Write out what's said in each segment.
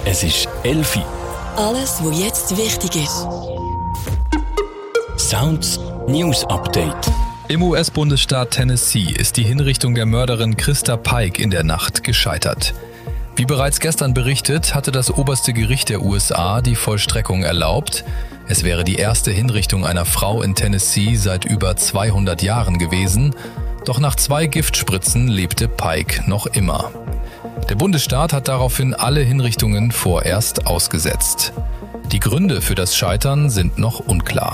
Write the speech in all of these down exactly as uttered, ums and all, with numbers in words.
Es ist elf Uhr. Alles, was jetzt wichtig ist. Sounds News Update. Im U S-Bundesstaat Tennessee ist die Hinrichtung der Mörderin Christa Pike in der Nacht gescheitert. Wie bereits gestern berichtet, hatte das oberste Gericht der U S A die Vollstreckung erlaubt. Es wäre die erste Hinrichtung einer Frau in Tennessee seit über zweihundert Jahren gewesen. Doch nach zwei Giftspritzen lebte Pike noch immer. Der Bundesstaat hat daraufhin alle Hinrichtungen vorerst ausgesetzt. Die Gründe für das Scheitern sind noch unklar.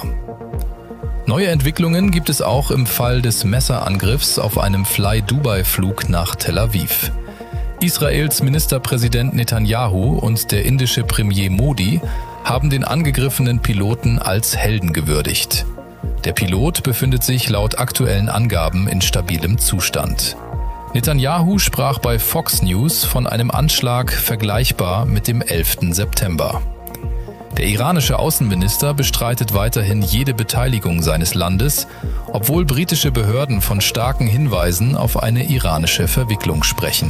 Neue Entwicklungen gibt es auch im Fall des Messerangriffs auf einem Fly-Dubai-Flug nach Tel Aviv. Israels Ministerpräsident Netanyahu und der indische Premier Modi haben den angegriffenen Piloten als Helden gewürdigt. Der Pilot befindet sich laut aktuellen Angaben in stabilem Zustand. Netanyahu sprach bei Fox News von einem Anschlag vergleichbar mit dem elften September. Der iranische Außenminister bestreitet weiterhin jede Beteiligung seines Landes, obwohl britische Behörden von starken Hinweisen auf eine iranische Verwicklung sprechen.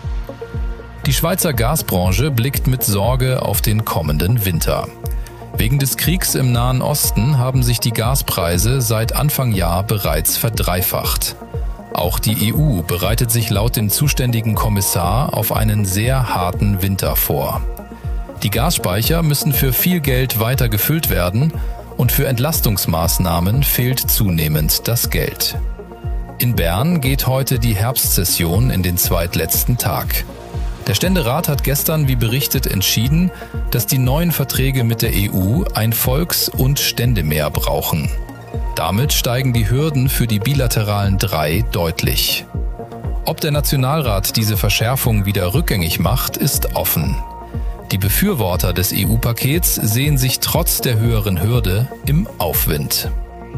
Die Schweizer Gasbranche blickt mit Sorge auf den kommenden Winter. Wegen des Kriegs im Nahen Osten haben sich die Gaspreise seit Anfang Jahr bereits verdreifacht. Auch die E U bereitet sich laut dem zuständigen Kommissar auf einen sehr harten Winter vor. Die Gasspeicher müssen für viel Geld weiter gefüllt werden und für Entlastungsmaßnahmen fehlt zunehmend das Geld. In Bern geht heute die Herbstsession in den zweitletzten Tag. Der Ständerat hat gestern, wie berichtet, entschieden, dass die neuen Verträge mit der E U ein Volks- und Ständemehr brauchen. Damit steigen die Hürden für die bilateralen drei deutlich. Ob der Nationalrat diese Verschärfung wieder rückgängig macht, ist offen. Die Befürworter des E U-Pakets sehen sich trotz der höheren Hürde im Aufwind.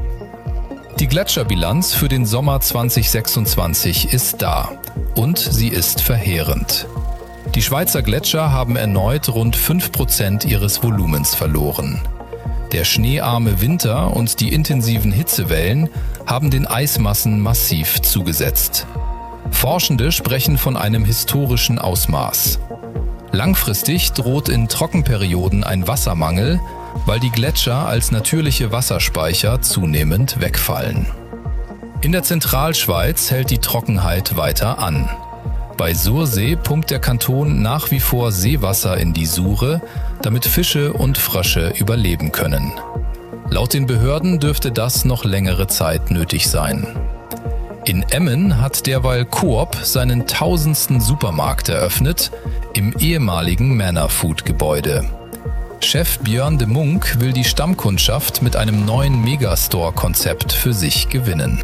Die Gletscherbilanz für den Sommer zweitausendsechsundzwanzig ist da und sie ist verheerend. Die Schweizer Gletscher haben erneut rund fünf Prozent ihres Volumens verloren. Der schneearme Winter und die intensiven Hitzewellen haben den Eismassen massiv zugesetzt. Forschende sprechen von einem historischen Ausmaß. Langfristig droht in Trockenperioden ein Wassermangel, weil die Gletscher als natürliche Wasserspeicher zunehmend wegfallen. In der Zentralschweiz hält die Trockenheit weiter an. Bei Sursee pumpt der Kanton nach wie vor Seewasser in die Sure, damit Fische und Frösche überleben können. Laut den Behörden dürfte das noch längere Zeit nötig sein. In Emmen hat derweil Coop seinen tausendsten Supermarkt eröffnet, im ehemaligen Manor-Food-Gebäude. Chef Björn de Munk will die Stammkundschaft mit einem neuen Megastore-Konzept für sich gewinnen.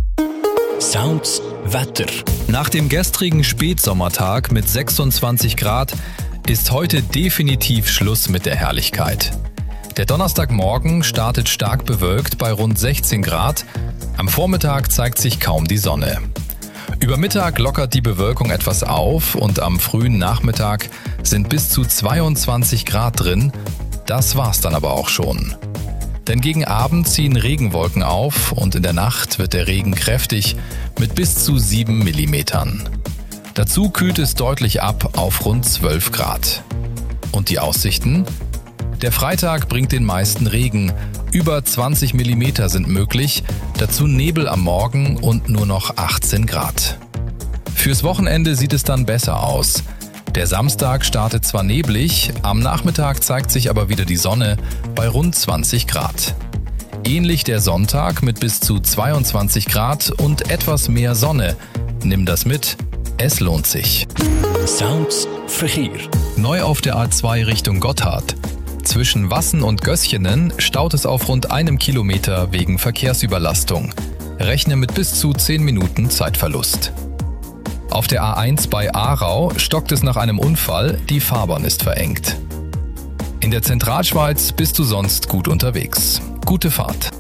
Sounds Wetter. Nach dem gestrigen Spätsommertag mit sechsundzwanzig Grad ist heute definitiv Schluss mit der Herrlichkeit. Der Donnerstagmorgen startet stark bewölkt bei rund sechzehn Grad. Am Vormittag zeigt sich kaum die Sonne. Über Mittag lockert die Bewölkung etwas auf und am frühen Nachmittag sind bis zu zweiundzwanzig Grad drin. Das war's dann aber auch schon. Denn gegen Abend ziehen Regenwolken auf und in der Nacht wird der Regen kräftig mit bis zu sieben Millimetern. Dazu kühlt es deutlich ab auf rund zwölf Grad. Und die Aussichten? Der Freitag bringt den meisten Regen. Über zwanzig Millimeter sind möglich, dazu Nebel am Morgen und nur noch achtzehn Grad. Fürs Wochenende sieht es dann besser aus. Der Samstag startet zwar neblig, am Nachmittag zeigt sich aber wieder die Sonne bei rund zwanzig Grad. Ähnlich der Sonntag mit bis zu zweiundzwanzig Grad und etwas mehr Sonne. Nimm das mit, es lohnt sich. Sounds Verkehr. Neu auf der A zwei Richtung Gotthard. Zwischen Wassen und Gößchenen staut es auf rund einem Kilometer wegen Verkehrsüberlastung. Rechne mit bis zu zehn Minuten Zeitverlust. Auf der A eins bei Aarau stockt es nach einem Unfall, die Fahrbahn ist verengt. In der Zentralschweiz bist du sonst gut unterwegs. Gute Fahrt.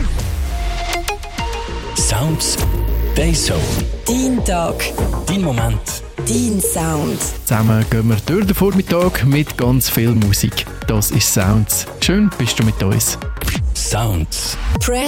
Sounds Dayzone. Dein Tag. Dein Moment. Dein Sound. Zusammen gehen wir durch den Vormittag mit ganz viel Musik. Das ist Sounds. Schön bist du mit uns. Sounds. Press